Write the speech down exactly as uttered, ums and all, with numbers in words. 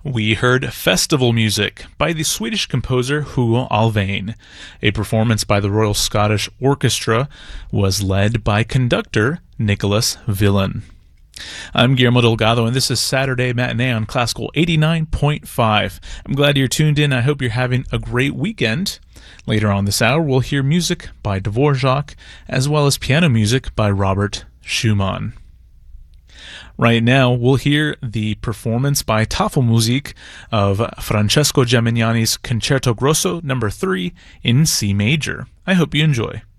We heard Festival Music by the Swedish composer Hugo Alfvén. A performance by the Royal Scottish Orchestra was led by conductor Nicholas Villan. I'm Guillermo Delgado, and this is Saturday Matinee on Classical eighty-nine point five. I'm glad you're tuned in. I hope you're having a great weekend. Later on this hour, we'll hear music by Dvorak, as well as piano music by Robert Schumann. Right now, we'll hear the performance by Tafelmusik of Francesco Gemignani's Concerto Grosso number three in C major. I hope you enjoy.